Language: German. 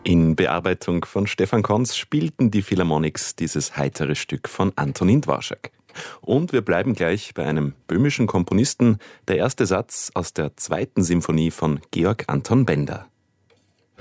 In Bearbeitung von Stefan Konz spielten die Philharmonics dieses heitere Stück von Antonín Dvořák. Und wir bleiben gleich bei einem böhmischen Komponisten. Der erste Satz aus der 2. Symphonie von Georg Anton Benda.